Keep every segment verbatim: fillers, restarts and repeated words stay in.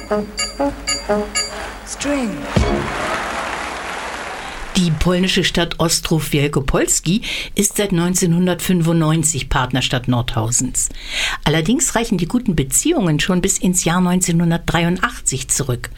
String. Die polnische Stadt Ostrów Wielkopolski ist seit neunzehnhundertfünfundneunzig Partnerstadt Nordhausens. Allerdings reichen die guten Beziehungen schon bis ins Jahr neunzehnhundertdreiundachtzig zurück.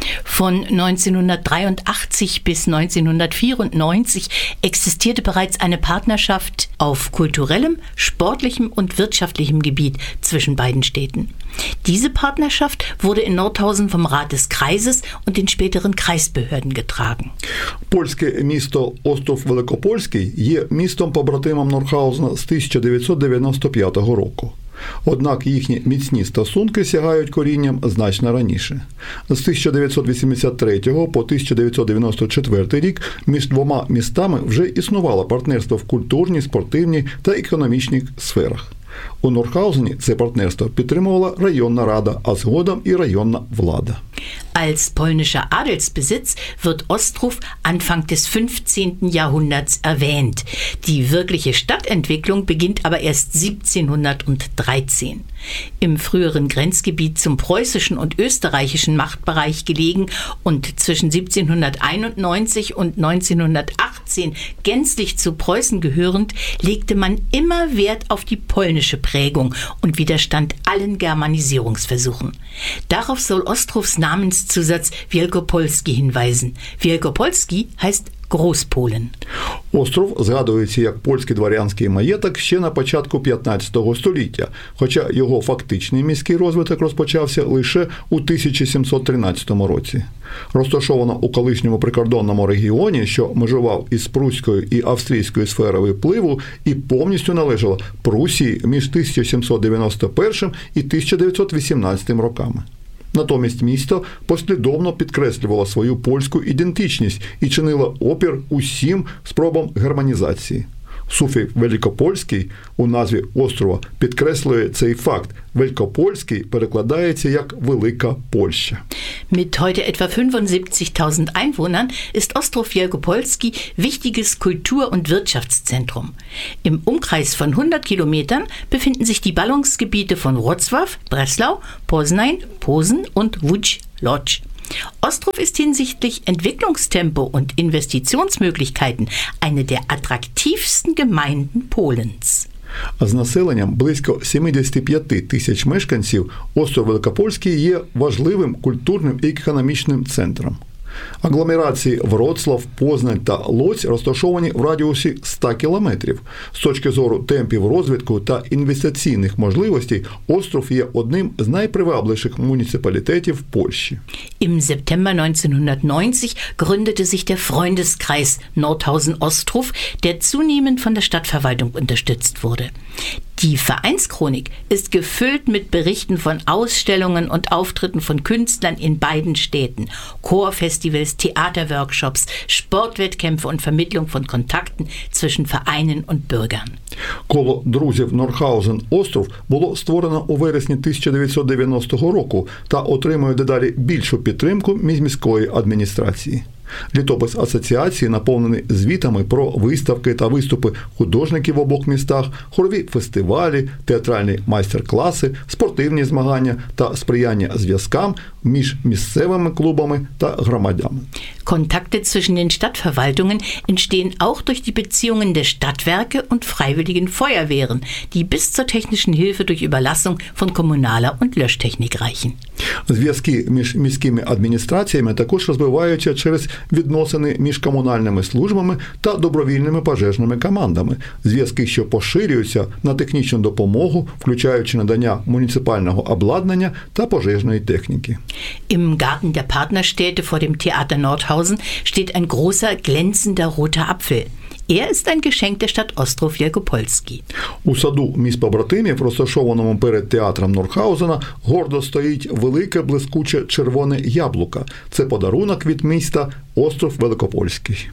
Von neunzehnhundertdreiundachtzig bis neunzehnhundertvierundneunzig existierte bereits eine Partnerschaft auf kulturellem, sportlichem und wirtschaftlichem Gebiet zwischen beiden Städten. Diese Partnerschaft wurde in Nordhausen vom Rat des Kreises und den späteren Kreisbehörden getragen. Польське місто Остров Великопольський є містом-побратимом Нордхаузена з тисяча дев'ятсот дев'яносто п'ятого року. Однак їхні міцні стосунки сягають корінням значно раніше. З тисяча дев'ятсот вісімдесят третього по тисяча дев'ятсот дев'яносто четвертий рік між двома містами вже існувало партнерство в культурній, спортивній та економічній сферах. У Нордхаузені це партнерство підтримувала районна рада, а згодом і районна влада. Als polnischer Adelsbesitz wird Ostrów Anfang des fünfzehnten Jahrhunderts erwähnt. Die wirkliche Stadtentwicklung beginnt aber erst siebzehnhundertdreizehn. Im früheren Grenzgebiet zum preußischen und österreichischen Machtbereich gelegen und zwischen siebzehnhunderteinundneunzig und neunzehnhundertachtzehn gänzlich zu Preußen gehörend, legte man immer Wert auf die polnische Prägung und widerstand allen Germanisierungsversuchen. Darauf soll Ostrów's Namenszusatz Wielkopolski hinweisen. Wielkopolski heißt Großpolen. Остров згадується як польський дворянський маєток ще на початку п'ятнадцятого століття, хоча його фактичний міський розвиток розпочався лише у тисяча сімсот тринадцятому році. Розташовано у колишньому прикордонному регіоні, що межував із пруською і австрійською сферою впливу і повністю належало Прусії між тисяча сімсот дев'яносто першим і тисяча дев'ятсот вісімнадцятим роками. Натомість місто послідовно підкреслювало свою польську ідентичність і чинило опір усім спробам германізації. Суфікс «великопольський» у назві острова підкреслює цей факт. «Великопольський» перекладається як «Велика Польща». Mit heute etwa fünfundsiebzigtausend Einwohnern ist Ostrów Wielkopolski wichtiges Kultur- und Wirtschaftszentrum. Im Umkreis von hundert Kilometern befinden sich die Ballungsgebiete von Wrocław, Breslau, Poznań, Posen und Łódź-Łódź. Ostrów ist hinsichtlich Entwicklungstempo und Investitionsmöglichkeiten eine der attraktivsten Gemeinden Polens. З населенням близько сімдесят п'ять тисяч мешканців остров Великопольський є важливим культурним і економічним центром. Агломерації Вроцлав, Познань та Лоць розташовані в радіусі ста кілометрів. З точки зору темпів розвитку та інвестиційних можливостей, остров є одним з найпривабливіших муніципалітетів Польщі. Im September neunzehnhundertneunzig gründete sich der Freundeskreis Nordhausen-Ostrów, der zunehmend von der Stadtverwaltung unterstützt wurde. Die Vereinschronik ist gefüllt mit Berichten von Ausstellungen und Auftritten von Künstlern in beiden Städten, Chorfestivals, Theaterworkshops, Sportwettkämpfe und Vermittlung von Kontakten zwischen Vereinen und Bürgern. Коло друзів Нордхаузен-Остров було створено у вересні тисяча дев'ятсот дев'яностого року та отримує дедалі більшу підтримку міської адміністрації. Літопис асоціації наповнений звітами про виставки та виступи художників в обох містах, хорові фестивалі, театральні майстер-класи, спортивні змагання та сприяння зв'язкам між місцевими клубами та громадянами. Kontakte zwischen den Stadtverwaltungen entstehen auch durch die Beziehungen der Stadtwerke und freiwilligen Feuerwehren, die bis zur technischen Hilfe durch Überlassung von kommunaler und Löschtechnik reichen. Зв'язки між міськими адміністраціями також розвиваються через відносини між комунальними службами та добровільними пожежними командами. Зв'язки, що поширюються на технічну допомогу, включаючи надання муніципального обладнання та пожежної техніки. Im Garten der Partnerstädte vor dem Theater Nordhausen steht ein großer, glänzender roter Apfel. Er ist ein Geschenk der Stadt Ostrów Wielkopolski. У саду міст-побратимів, розташованому перед театром Нордхаузена, гордо стоїть велике блискуче червоне яблуко. Це подарунок від міста Остров Великопольський.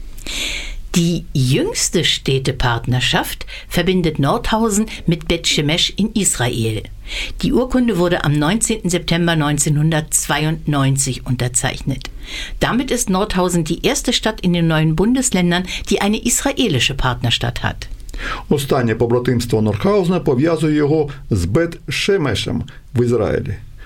Die jüngste Städtepartnerschaft verbindet Nordhausen mit Bet Shemesh in Israel. Die Urkunde wurde am neunzehnten September neunzehnhundertzweiundneunzig unterzeichnet. Damit ist Nordhausen die erste Stadt in den neuen Bundesländern, die eine israelische Partnerstadt hat. Останнє побратимство Нордхаузена пов'язує його з Бет Шемешем в Ізраїлі.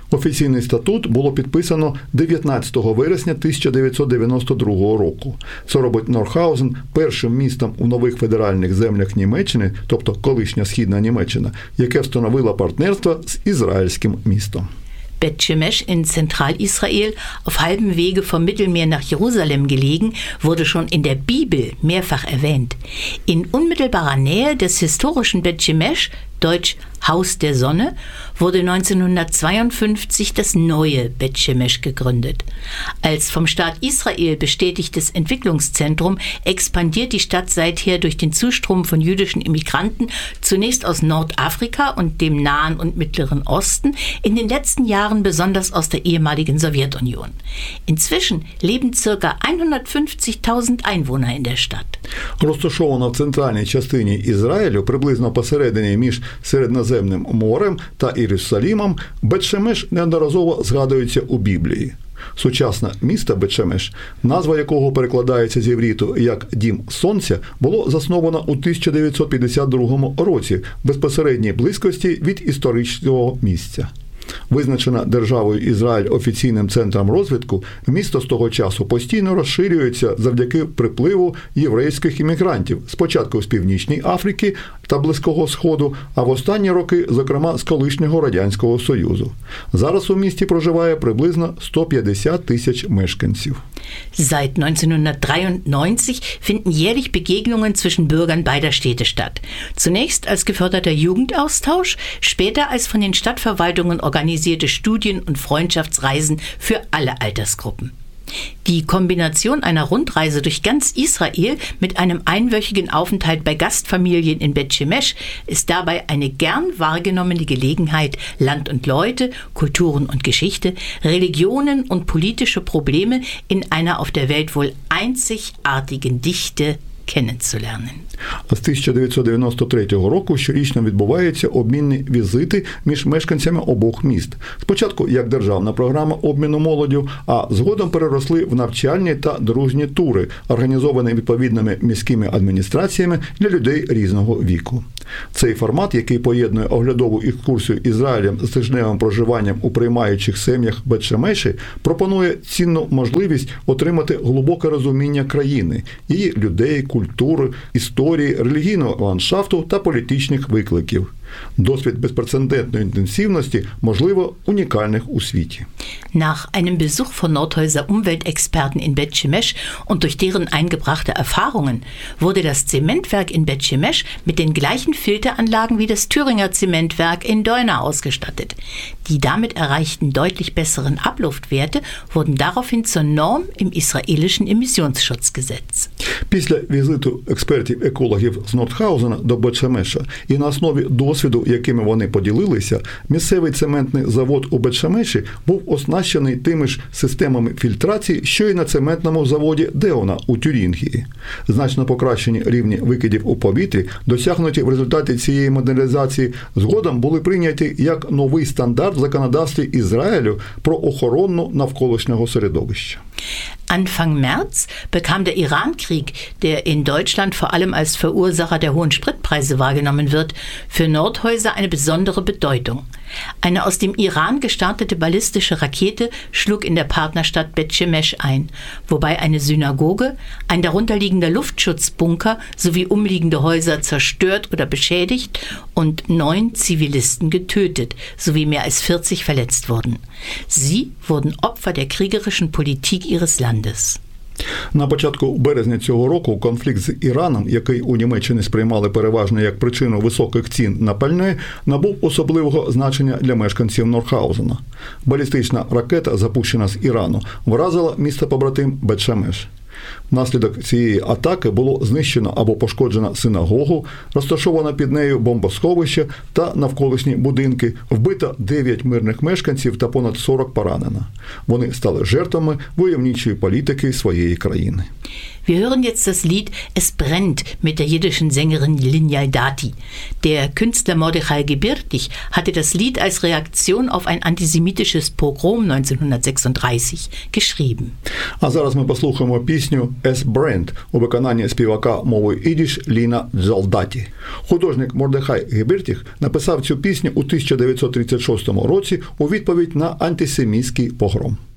Офіційний статут було підписано дев'ятнадцятого вересня тисяча дев'ятсот дев'яносто другого року. Це робить Нордхаузен першим містом у нових федеральних землях Німеччини, тобто колишня Східна Німеччина, яке встановило партнерство з ізраїльським містом. Bet Shemesh in Zentralisrael, auf halbem Wege vom Mittelmeer nach Jerusalem gelegen, wurde schon in der Bibel mehrfach erwähnt. In unmittelbarer Nähe des historischen Bet Shemesh, deutsch Haus der Sonne, wurde neunzehnhundertzweiundfünfzig das neue Bet Shemesh gegründet. Als vom Staat Israel bestätigtes Entwicklungszentrum expandiert die Stadt seither durch den Zustrom von jüdischen Immigranten, zunächst aus Nordafrika und dem Nahen und Mittleren Osten, in den letzten Jahren besonders aus der ehemaligen Sowjetunion. Inzwischen leben ca. hundertfünfzigtausend Einwohner in der Stadt. Розташована в центральній частині Ізраїлю, приблизно посередині між Середземним морем та Єрусалимом, Бет Шемеш неодноразово згадується у Біблії. Сучасне місто Бет Шемеш, назва якого перекладається з івриту як «Дім Сонця», було засновано у тисяча дев'ятсот п'ятдесят другому році в безпосередній близькості від історичного місця. Визначена державою Ізраїль офіційним центром розвитку, місто з того часу постійно розширюється завдяки припливу єврейських іммігрантів, спочатку з Північної Африки та Близького Сходу, а в останні роки, зокрема, з колишнього Радянського Союзу. Зараз у місті проживає приблизно сто п'ятдесят тисяч мешканців. Seit neunzehnhundertdreiundneunzig finden jährlich Begegnungen zwischen Bürgern beider Städte statt. Zunächst als geförderter Jugendaustausch, später als von den Stadtverwaltungen organisierte Studien- und Freundschaftsreisen für alle Altersgruppen. Die Kombination einer Rundreise durch ganz Israel mit einem einwöchigen Aufenthalt bei Gastfamilien in Bet Shemesh ist dabei eine gern wahrgenommene Gelegenheit, Land und Leute, Kulturen und Geschichte, Religionen und politische Probleme in einer auf der Welt wohl einzigartigen Dichte kennenzulernen. З тисяча дев'ятсот дев'яносто третього року щорічно відбуваються обмінні візити між мешканцями обох міст. Спочатку як державна програма обміну молоддю, а згодом переросли в навчальні та дружні тури, організовані відповідними міськими адміністраціями для людей різного віку. Цей формат, який поєднує оглядову екскурсію Ізраїлем з тижневим проживанням у приймаючих сім'ях Бет Шемеші, пропонує цінну можливість отримати глибоке розуміння країни, її людей, культури, історії, релігійного ландшафту та політичних викликів. Досвід безпрецедентної інтенсивності, можливо, унікальних у світі. Nach einem Besuch von Nordhäuser Umweltexperten in Bet Shemesh und durch deren eingebrachte Erfahrungen wurde das Zementwerk in Bet Shemesh mit den gleichen Filteranlagen wie das Thüringer Zementwerk in Deuna ausgestattet. Die damit erreichten deutlich besseren Abluftwerte wurden daraufhin zur Norm im israelischen Emissionsschutzgesetz. Після візиту експертів-екологів з Нордхаузена до Бет Шемеша і на основі досвіду, якими вони поділилися, місцевий цементний завод у Бет Шемеші був оснащений тими ж системами фільтрації, що й на цементному заводі Деона у Тюрінгії. Значно покращені рівні викидів у повітрі, досягнуті в результаті цієї модернізації, згодом були прийняті як новий стандарт в законодавстві Ізраїлю про охорону навколишнього середовища. Anfang März bekam der Iran-Krieg, der in Deutschland vor allem als Verursacher der hohen Spritpreise wahrgenommen wird, für Nordhäuser eine besondere Bedeutung. Eine aus dem Iran gestartete ballistische Rakete schlug in der Partnerstadt Bet Shemesh ein, wobei eine Synagoge, ein darunterliegender Luftschutzbunker sowie umliegende Häuser zerstört oder beschädigt und neun Zivilisten getötet sowie mehr als vierzig verletzt wurden. Sie wurden Opfer der kriegerischen Politik ihres Landes. На початку березня цього року конфлікт з Іраном, який у Німеччині сприймали переважно як причину високих цін на пальне, набув особливого значення для мешканців Нордхаузена. Балістична ракета, запущена з Ірану, вразила місто-побратим Бет Шемеш. Внаслідок цієї атаки було знищено або пошкоджено синагогу, розташовано під нею бомбосховище та навколишні будинки, вбито дев'ять мирних мешканців та понад сорок поранено. Вони стали жертвами войовничої політики своєї країни. Wir hören jetzt das Lied Es brennt mit der jiddischen Sängerin Linyal Dati. Der Künstler Mordechai Gebirtig hatte das Lied als Reaktion auf ein antisemitisches Pogrom neunzehnhundertsechsunddreißig geschrieben. А зараз ми послухаємо пісню «Ес Бренд» у виконанні співака мовою ідиш Ліна Дзолдаті. Художник Мордехай Гебертіх написав цю пісню у тисяча дев'ятсот тридцять шостому році у відповідь на антисемітський погром.